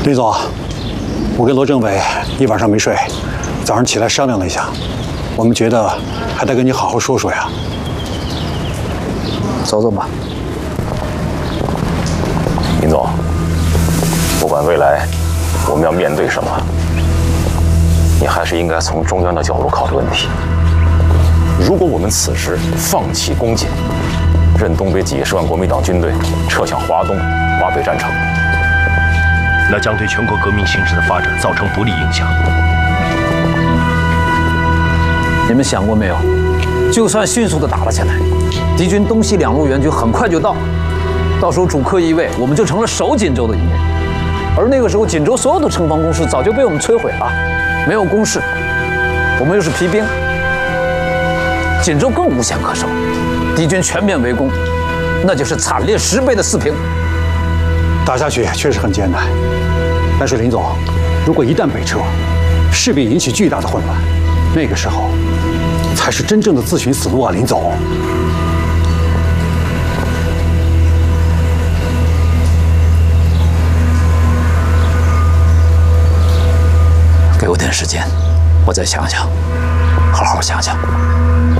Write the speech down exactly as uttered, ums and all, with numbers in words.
李总，我跟罗政委一晚上没睡，早上起来商量了一下，我们觉得还得跟你好好说说呀。 走走吧。 林总，不管未来我们要面对什么，你还是应该从中央的角度考虑问题。如果我们此时放弃攻坚，任东北几十万国民党军队撤向华东、华北战场， 那将对全国革命形势的发展造成不利影响。 你们想过没有？就算迅速的打了起来，敌军东西两路援军很快就到，到时候主客易位，我们就成了守锦州的一面。而那个时候，锦州所有的城防工事早就被我们摧毁了，没有工事，我们又是皮兵，锦州更无险可守。敌军全面围攻，那就是惨烈十倍的四平。 打下去确实很艰难，但是林总，如果一旦北撤，势必引起巨大的混乱，那个时候才是真正的自寻死路啊，林总。 给我点时间，我再想想，好好想想。